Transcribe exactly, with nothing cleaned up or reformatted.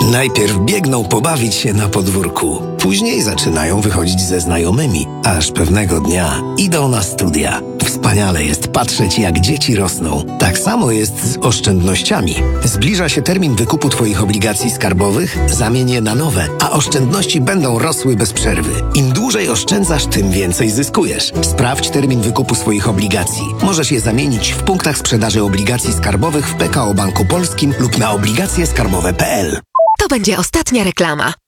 Najpierw biegną pobawić się na podwórku. Później zaczynają wychodzić ze znajomymi, aż pewnego dnia idą na studia. Wspaniale jest patrzeć, jak dzieci rosną. Tak samo jest z oszczędnościami. Zbliża się termin wykupu Twoich obligacji skarbowych, zamień je na nowe, a oszczędności będą rosły bez przerwy. Im dłużej oszczędzasz, tym więcej zyskujesz. Sprawdź termin wykupu swoich obligacji. Możesz je zamienić w punktach sprzedaży obligacji skarbowych w P K O Banku Polskim lub na obligacje skarbowe kropka p l. To będzie ostatnia reklama.